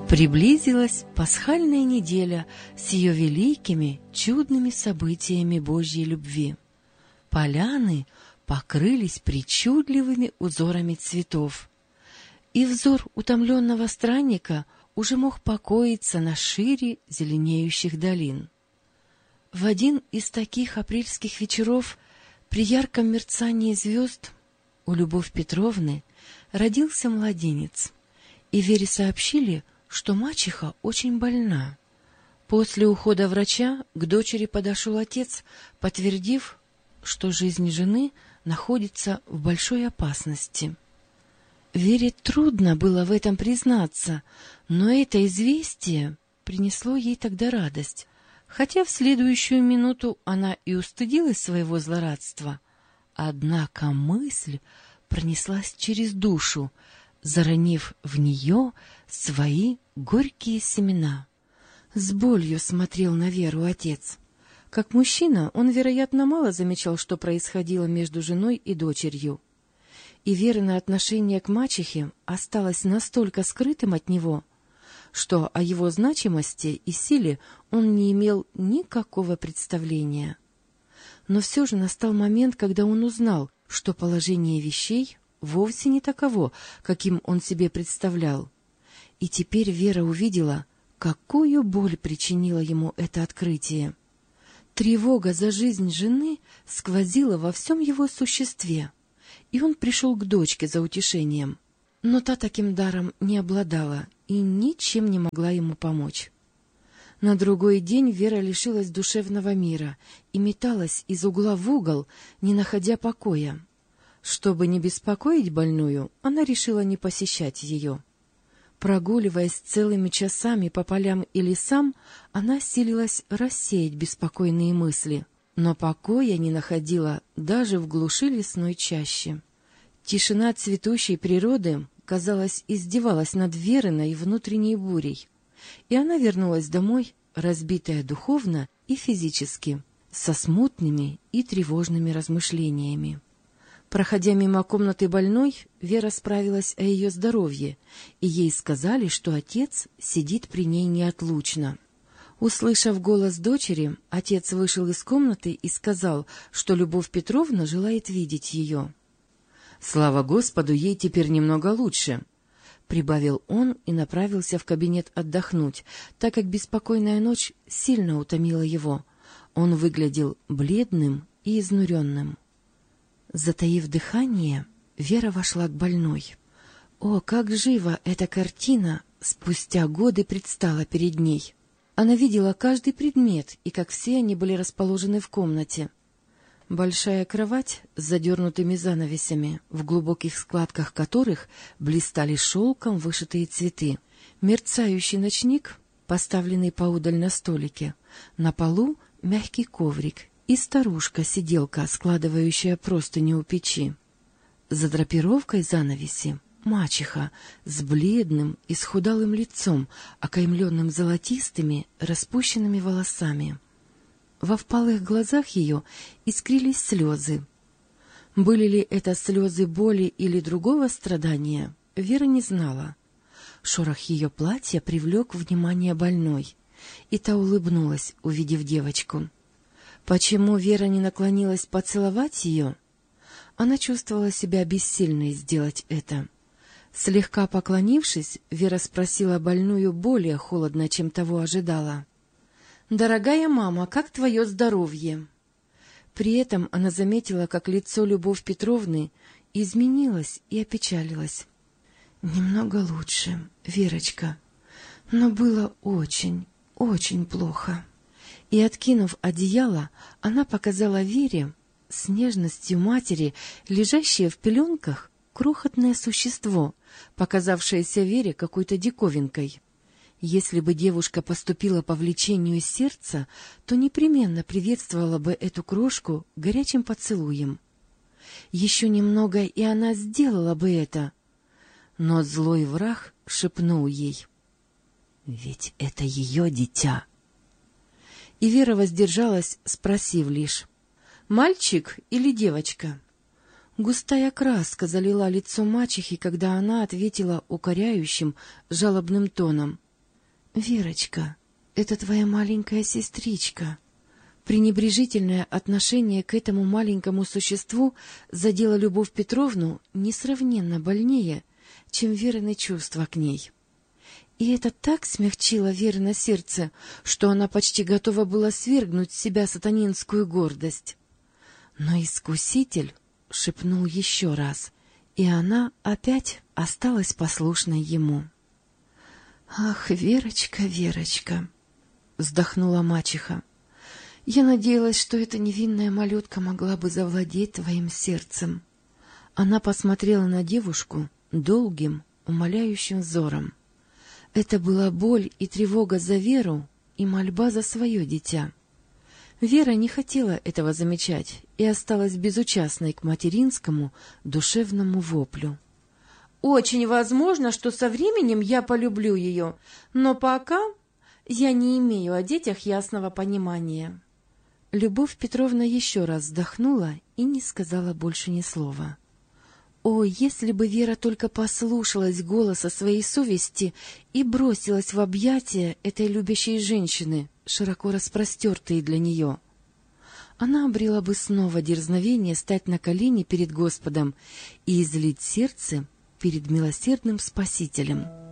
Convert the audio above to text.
Приблизилась пасхальная неделя с ее великими, чудными событиями Божьей любви. Поляны покрылись причудливыми узорами цветов, и взор утомленного странника уже мог покоиться на шире зеленеющих долин. В один из таких апрельских вечеров при ярком мерцании звезд у Любовь Петровны родился младенец, и Вере сообщили, что мачеха очень больна. После ухода врача к дочери подошел отец, подтвердив, что жизнь жены находится в большой опасности. Вере трудно было в этом признаться, но это известие принесло ей тогда радость, хотя в следующую минуту она и устыдилась своего злорадства. Однако мысль пронеслась через душу, заронив в нее свои горькие семена. С болью смотрел на Веру отец. Как мужчина, он, вероятно, мало замечал, что происходило между женой и дочерью. И Верино отношение к мачехе осталось настолько скрытым от него, что о его значимости и силе он не имел никакого представления. Но все же настал момент, когда он узнал, что положение вещей вовсе не таково, каким он себе представлял. И теперь Вера увидела, какую боль причинило ему это открытие. Тревога за жизнь жены сквозила во всем его существе, и он пришел к дочке за утешением. Но та таким даром не обладала и ничем не могла ему помочь. На другой день Вера лишилась душевного мира и металась из угла в угол, не находя покоя. Чтобы не беспокоить больную, она решила не посещать ее. Прогуливаясь целыми часами по полям и лесам, она силилась рассеять беспокойные мысли, но покоя не находила даже в глуши лесной чащи. Тишина цветущей природы, казалось, издевалась над Вериной внутренней бурей, и она вернулась домой, разбитая духовно и физически, со смутными и тревожными размышлениями. Проходя мимо комнаты больной, Вера справилась о ее здоровье, и ей сказали, что отец сидит при ней неотлучно. Услышав голос дочери, отец вышел из комнаты и сказал, что Любовь Петровна желает видеть ее. «Слава Господу, ей теперь немного лучше», — прибавил он и направился в кабинет отдохнуть, так как беспокойная ночь сильно утомила его. Он выглядел бледным и изнуренным. Затаив дыхание, Вера вошла к больной. О, как живо эта картина спустя годы предстала перед ней! Она видела каждый предмет, и как все они были расположены в комнате. Большая кровать с задернутыми занавесями, в глубоких складках которых блистали шелком вышитые цветы. Мерцающий ночник, поставленный поудаль на столике. На полу мягкий коврик и старушка-сиделка, складывающая простыни у печи. За драпировкой занавеси мачеха с бледным, исхудалым лицом, окаймленным золотистыми, распущенными волосами. Во впалых глазах ее искрились слезы. Были ли это слезы боли или другого страдания, Вера не знала. Шорох ее платья привлек внимание больной, и та улыбнулась, увидев девочку. Почему Вера не наклонилась поцеловать ее? Она чувствовала себя бессильной сделать это. Слегка поклонившись, Вера спросила больную более холодно, чем того ожидала. «Дорогая мама, как твое здоровье?» При этом она заметила, как лицо Любовь Петровны изменилось и опечалилась. «Немного лучше, Верочка, но было очень, очень плохо». И, откинув одеяло, она показала Вере с нежностью матери, лежащее в пеленках, крохотное существо, показавшееся Вере какой-то диковинкой. Если бы девушка поступила по влечению сердца, то непременно приветствовала бы эту крошку горячим поцелуем. Еще немного, и она сделала бы это. Но злой враг шепнул ей: «Ведь это ее дитя». И Вера воздержалась, спросив лишь: «Мальчик или девочка?» Густая краска залила лицо мачехи, когда она ответила укоряющим, жалобным тоном: «Верочка, это твоя маленькая сестричка». Пренебрежительное отношение к этому маленькому существу задело Любовь Петровну несравненно больнее, чем Верины чувства к ней. И это так смягчило Верино сердце, что она почти готова была свергнуть с себя сатанинскую гордость. Но Искуситель шепнул еще раз, и она опять осталась послушной ему. «Ах, Верочка, Верочка!» — вздохнула мачеха. «Я надеялась, что эта невинная малютка могла бы завладеть твоим сердцем». Она посмотрела на девушку долгим, умоляющим взором. Это была боль и тревога за Веру и мольба за свое дитя. Вера не хотела этого замечать и осталась безучастной к материнскому душевному воплю. «Очень возможно, что со временем я полюблю ее, но пока я не имею о детях ясного понимания». Любовь Петровна еще раз вздохнула и не сказала больше ни слова. О, если бы Вера только послушалась голоса своей совести и бросилась в объятия этой любящей женщины, широко распростертые для нее! Она обрела бы снова дерзновение стать на колени перед Господом и излить сердце перед милосердным Спасителем.